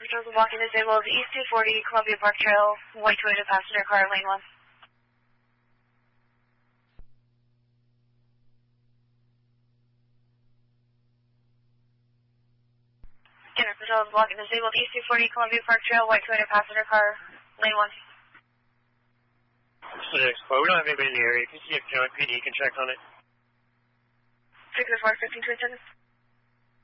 Patrols walking disabled, East 240, Columbia Park Trail, white Toyota passenger car, lane 1. Scanner Patrols walking disabled, East 240, Columbia Park Trail, white Toyota passenger car, lane 1. So we don't have anybody in the area. Can you see if John PD can check on it? 604, 15 seconds.